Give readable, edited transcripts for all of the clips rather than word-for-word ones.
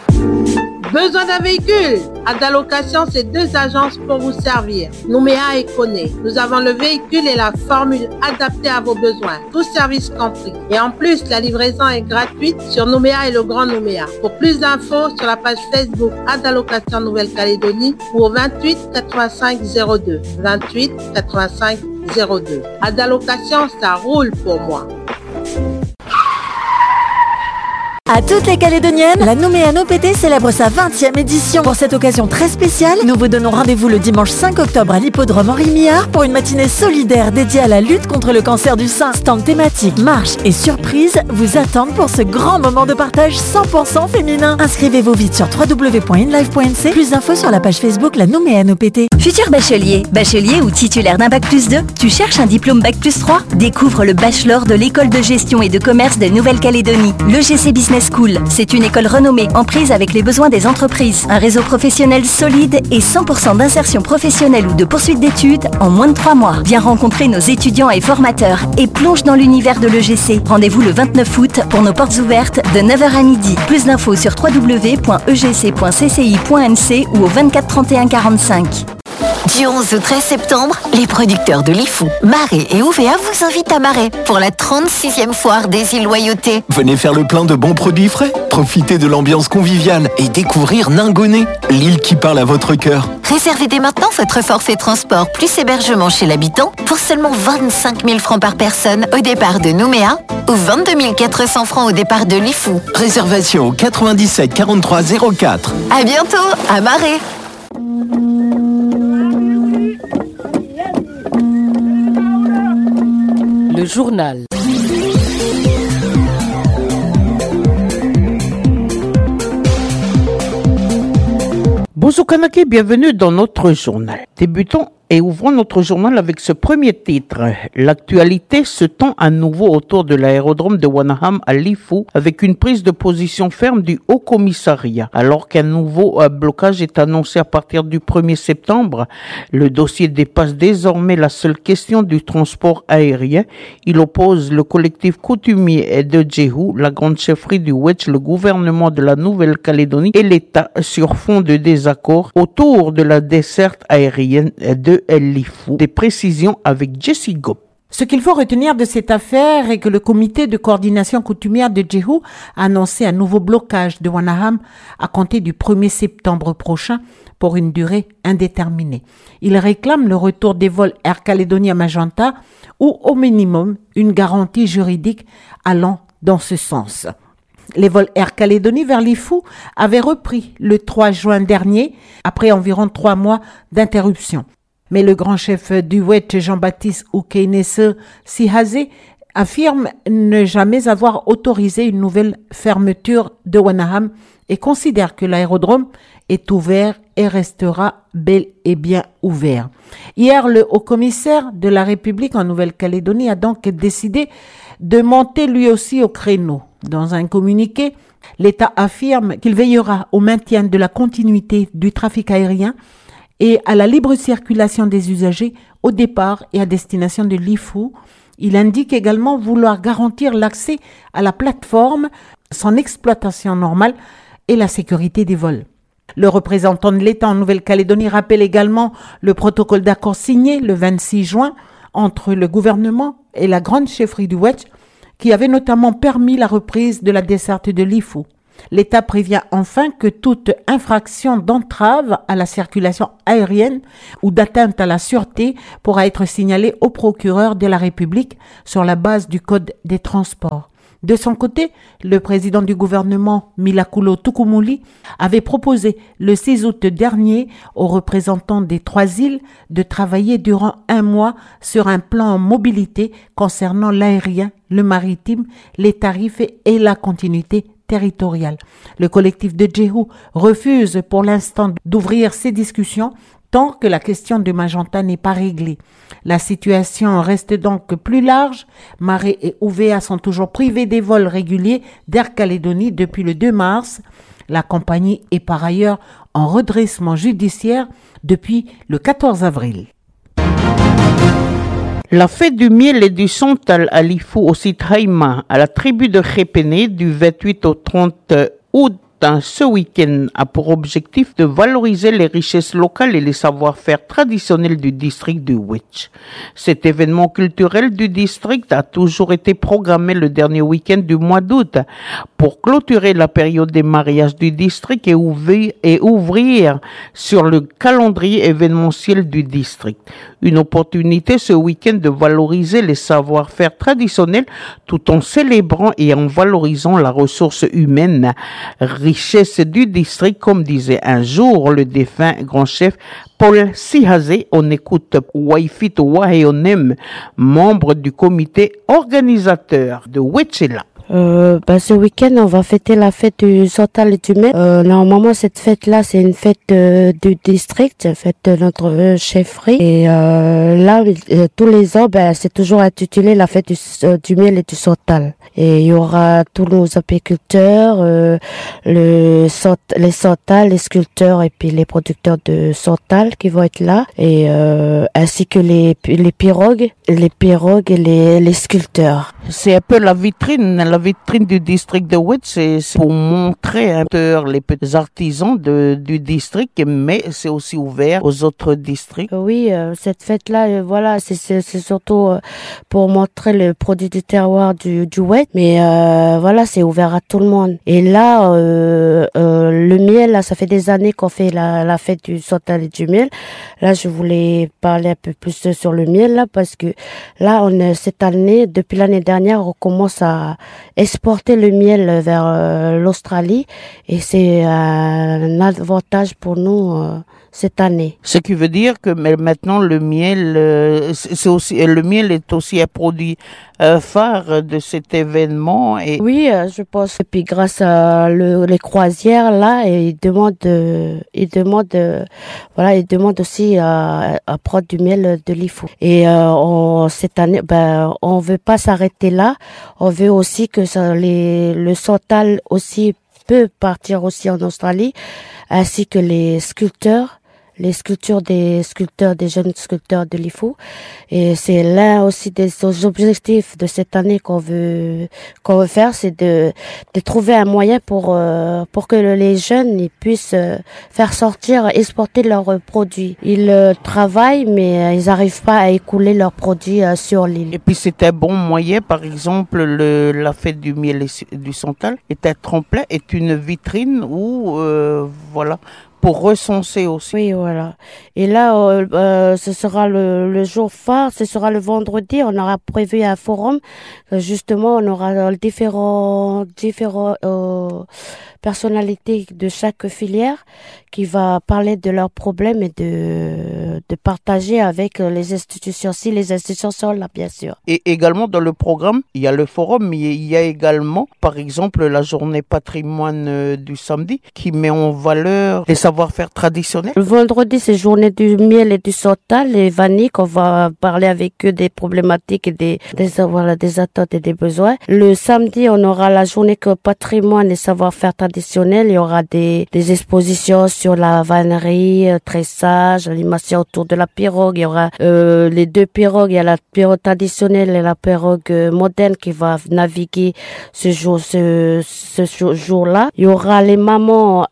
Besoin d'un véhicule? Adalocation, c'est 2 agences pour vous servir. Nouméa et Koné. Nous avons le véhicule et la formule adaptée à vos besoins. Tout service compris. Et en plus, la livraison est gratuite sur Nouméa et le Grand Nouméa. Pour plus d'infos, sur la page Facebook Adalocation Nouvelle-Calédonie ou au 28 85 02. 28 85 02. Adalocation, ça roule pour moi. À toutes les Calédoniennes, la Nouméa NOPT célèbre sa 20e édition. Pour cette occasion très spéciale, nous vous donnons rendez-vous le dimanche 5 octobre à l'hippodrome Henri Millard pour une matinée solidaire dédiée à la lutte contre le cancer du sein. Stand thématique, marche et surprise vous attendent pour ce grand moment de partage 100% féminin. Inscrivez-vous vite sur www.inlife.nc. Plus d'infos sur la page Facebook La Nouméa NOPT. Futur bachelier ou titulaire d'un Bac+2, tu cherches un diplôme Bac+3? Découvre le bachelor de l'école de gestion et de commerce de Nouvelle-Calédonie. L'EGC Business School, c'est une école renommée en prise avec les besoins des entreprises. Un réseau professionnel solide et 100% d'insertion professionnelle ou de poursuite d'études en moins de 3 mois. Viens rencontrer nos étudiants et formateurs et plonge dans l'univers de l'EGC. Rendez-vous le 29 août pour nos portes ouvertes de 9h à midi. Plus d'infos sur www.egc.cci.nc ou au 24 31 45. Du 11 au 13 septembre, les producteurs de Lifou, Marais et UVA vous invitent à Marais pour la 36e foire des îles Loyauté. Venez faire le plein de bons produits frais, profitez de l'ambiance conviviale et découvrir Ningoné, l'île qui parle à votre cœur. Réservez dès maintenant votre forfait transport plus hébergement chez l'habitant pour seulement 25 000 francs par personne au départ de Nouméa ou 22 400 francs au départ de Lifou. Réservation au 97 43 04. À bientôt à Marais. Le journal. Bonjour Kanake, bienvenue dans notre journal. Débutons et ouvrons notre journal avec ce premier titre. L'actualité se tend à nouveau autour de l'aérodrome de Wanaham à Lifou avec une prise de position ferme du Haut Commissariat. Alors qu'un nouveau blocage est annoncé à partir du 1er septembre, le dossier dépasse désormais la seule question du transport aérien. Il oppose le collectif coutumier de Djehou, la grande chefferie du Wedge, le gouvernement de la Nouvelle-Calédonie et l'État sur fond de désaccord autour de la desserte aérienne de Lifou. Des précisions avec Jessie Gop. Ce qu'il faut retenir de cette affaire est que le comité de coordination coutumière de Djehou a annoncé un nouveau blocage de Wanaham à compter du 1er septembre prochain pour une durée indéterminée. Il réclame le retour des vols Air Calédonie à Magenta ou au minimum une garantie juridique allant dans ce sens. Les vols Air Calédonie vers Lifou avaient repris le 3 juin dernier après environ 3 mois d'interruption. Mais le grand chef du Wedge, Jean-Baptiste Oukénesse Sihazé, affirme ne jamais avoir autorisé une nouvelle fermeture de Wanaham et considère que l'aérodrome est ouvert et restera bel et bien ouvert. Hier, le haut-commissaire de la République en Nouvelle-Calédonie a donc décidé de monter lui aussi au créneau. Dans un communiqué, l'État affirme qu'il veillera au maintien de la continuité du trafic aérien et à la libre circulation des usagers au départ et à destination de Lifou. Il indique également vouloir garantir l'accès à la plateforme, son exploitation normale et la sécurité des vols. Le représentant de l'État en Nouvelle-Calédonie rappelle également le protocole d'accord signé le 26 juin entre le gouvernement et la grande chefferie du Wedge qui avait notamment permis la reprise de la desserte de Lifou. L'État prévient enfin que toute infraction d'entrave à la circulation aérienne ou d'atteinte à la sûreté pourra être signalée au procureur de la République sur la base du Code des transports. De son côté, le président du gouvernement, Milakulo Tukumuli, avait proposé le 6 août dernier aux représentants des 3 îles de travailler durant 1 mois sur un plan mobilité concernant l'aérien, le maritime, les tarifs et la continuité territoriale. Le collectif de Djehou refuse pour l'instant d'ouvrir ces discussions tant que la question de Magenta n'est pas réglée. La situation reste donc plus large. Marais et UVA sont toujours privés des vols réguliers d'Air Calédonie depuis le 2 mars. La compagnie est par ailleurs en redressement judiciaire depuis le 14 avril. La fête du miel et du santal à Lifou au site Haïma, à la tribu de Khépéné, du 28 au 30 août Ce week-end a pour objectif de valoriser les richesses locales et les savoir-faire traditionnels du district du Witch. Cet événement culturel du district a toujours été programmé le dernier week-end du mois d'août pour clôturer la période des mariages du district et ouvrir sur le calendrier événementiel du district. Une opportunité ce week-end de valoriser les savoir-faire traditionnels tout en célébrant et en valorisant la ressource humaine, richesse du district, comme disait un jour le défunt grand chef Paul Sihazé. On écoute Waifit Waheonem, membre du comité organisateur de Wetchela. Ce week-end, on va fêter la fête du Santal et du Mel. Normalement, cette fête-là, c'est une fête du district, une fête de notre chefferie. Et là, tous les ans, c'est toujours intitulé la fête du miel et du Santal. Et il y aura tous nos apiculteurs, les Santal, les sculpteurs et puis les producteurs de Santal qui vont être là, et ainsi que les pirogues et les sculpteurs. C'est un peu la vitrine du district de Wetch, c'est pour montrer un peu les petits artisans du district, mais c'est aussi ouvert aux autres districts. Oui, cette fête-là, voilà, c'est surtout pour montrer le produit du terroir du Wetch, mais voilà, c'est ouvert à tout le monde. Et là, le miel, là, ça fait des années qu'on fait la fête du Santal et du miel. Là, je voulais parler un peu plus sur le miel, là, parce que là, cette année, depuis l'année dernière, on commence à exporter le miel vers l'Australie, et c'est un avantage pour nous cette année. Ce qui veut dire que maintenant le miel, le miel est aussi un produit phare de cet événement. Et oui, je pense. Et puis grâce à les croisières là, ils demandent aussi à prendre du miel de l'IFO. Et cette année, on veut pas s'arrêter là. On veut aussi que le Santal aussi peut partir aussi en Australie, ainsi que les sculptures des jeunes sculpteurs de l'IFO. Et c'est l'un aussi des objectifs de cette année qu'on veut faire, c'est de trouver un moyen pour que les jeunes ils puissent faire sortir, exporter leurs produits. Ils travaillent, mais ils n'arrivent pas à écouler leurs produits sur l'île. Et puis c'est un bon moyen, par exemple, la fête du miel et du Santal est un tremplin, est une vitrine où voilà, pour recenser aussi. Oui, voilà. Et là, ce sera le jour phare, ce sera le vendredi. On aura prévu un forum. Justement, on aura différents personnalités de chaque filière qui va parler de leurs problèmes et de partager avec les institutions, si les institutions sont là, bien sûr. Et également dans le programme, il y a le forum, mais il y a également, par exemple, la journée patrimoine du samedi qui met en valeur les savoir-faire traditionnels. Le vendredi, c'est journée du miel et du Santal, les vanilles, qu'on va parler avec eux des problématiques et des attentes et des besoins. Le samedi, on aura la journée patrimoine et savoir-faire traditionnel. Il y aura des expositions sur la vannerie, tressage, animation autour de la pirogue. Il y aura les deux pirogues. Il y a la pirogue traditionnelle et la pirogue moderne qui va naviguer ce jour-là. Il y aura les mamans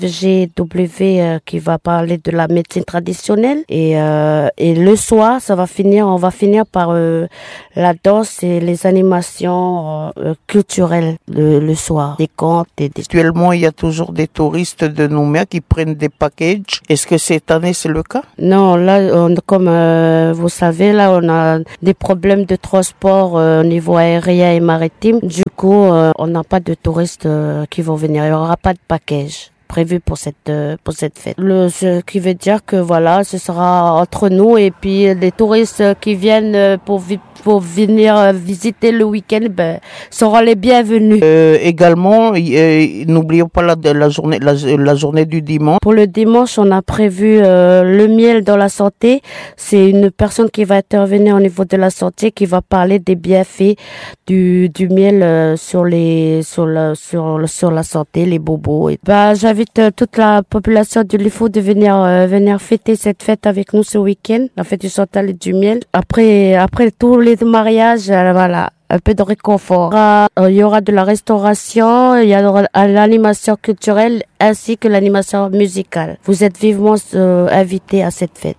AFGW qui va parler de la médecine traditionnelle. Et le soir, on va finir par la danse et les animations culturelles le soir, des contes et des... Actuellement, il y a toujours des touristes de Nouméa qui prennent des packages. Est-ce que cette année, c'est le cas? Non, là, comme vous savez, là, on a des problèmes de transport au niveau aérien et maritime. Du coup, on n'a pas de touristes qui vont venir. Il n'y aura pas de package prévu pour cette fête. Ce qui veut dire que voilà, ce sera entre nous, et puis les touristes qui viennent pour venir visiter le week-end, seront les bienvenus. Également, n'oublions pas la journée du dimanche. Pour le dimanche, on a prévu le miel dans la santé. C'est une personne qui va intervenir au niveau de la santé, qui va parler des bienfaits du miel sur la santé, les bobos. J'avais j'invite toute la population de l'IFO de venir fêter cette fête avec nous ce week-end, la fête du santal et du miel. Après tous les mariages, voilà, un peu de réconfort. Il y aura de la restauration, il y aura l'animation culturelle ainsi que l'animation musicale. Vous êtes vivement invités à cette fête.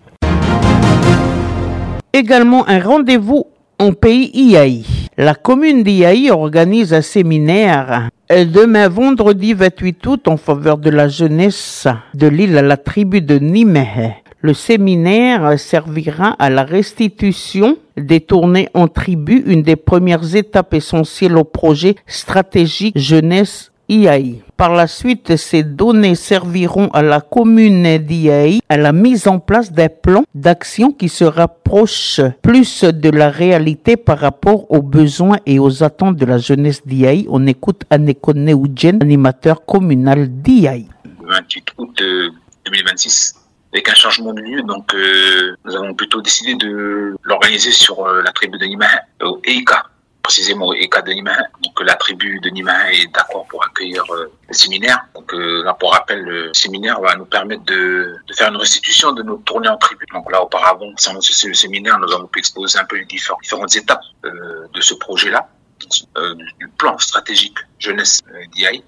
Également un rendez-vous en pays Ihaï. La commune d'Ihaï organise un séminaire demain vendredi 28 août en faveur de la jeunesse de l'île à la tribu de Nimeh. Le séminaire servira à la restitution des tournées en tribu, une des premières étapes essentielles au projet stratégique jeunesse Ihaï. Par la suite, ces données serviront à la commune d'Ihaï à la mise en place d'un plan d'action qui se rapproche plus de la réalité par rapport aux besoins et aux attentes de la jeunesse d'Ihaï. On écoute Anekone Oudjen, animateur communal d'Ihaï. 28 août 2026. Avec un changement de lieu, donc nous avons plutôt décidé de l'organiser sur la tribu de Nimeh, au EIKA. Précisément au EIKA de Nimeh. Donc la tribu de Nimeh est d'accord pour accueillir le séminaire. Donc là, pour rappel, le séminaire va nous permettre de faire une restitution de nos tournées en tribu. Donc là, auparavant, sans le séminaire, nous avons pu exposer un peu les différentes étapes de ce projet-là, du plan stratégique jeunesse d'Ihaï.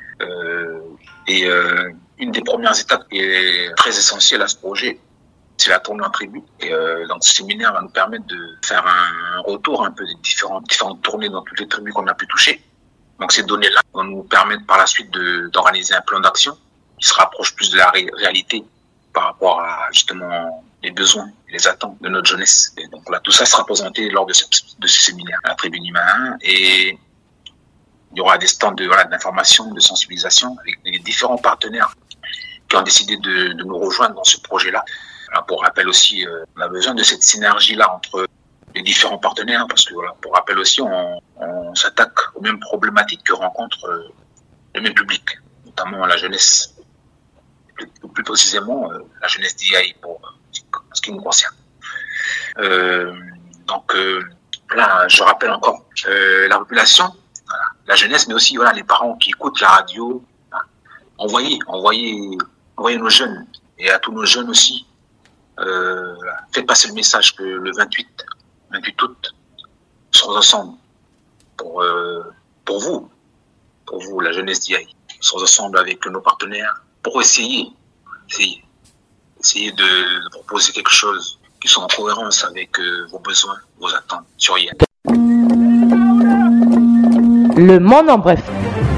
Une des premières étapes qui est très essentielle à ce projet, c'est la tournée en tribu. Et donc ce séminaire va nous permettre de faire un retour un peu des différentes tournées dans toutes les tribus qu'on a pu toucher. Donc ces données-là vont nous permettre par la suite d'organiser un plan d'action qui se rapproche plus de la réalité par rapport à justement les besoins et les attentes de notre jeunesse. Et donc là, tout ça sera présenté lors de ce séminaire à la tribu Nimeh. Et il y aura des stands d'information, de sensibilisation avec les différents partenaires qui ont décidé de nous rejoindre dans ce projet-là. Alors, pour rappel aussi, on a besoin de cette synergie-là entre les différents partenaires parce que voilà, pour rappel aussi, on s'attaque aux mêmes problématiques que rencontre le même public, notamment la jeunesse, plus précisément la jeunesse d'Ihaï pour ce qui nous concerne. Donc là, je rappelle encore la population, voilà, la jeunesse, mais aussi voilà les parents qui écoutent la radio. Envoyez nos jeunes et à tous nos jeunes aussi. Faites passer le message que le 28 août, nous serons ensemble pour vous, la jeunesse d'Ihaï. Nous serons ensemble avec nos partenaires pour essayer de proposer quelque chose qui soit en cohérence avec vos besoins, vos attentes sur Ihaï. Le monde en bref.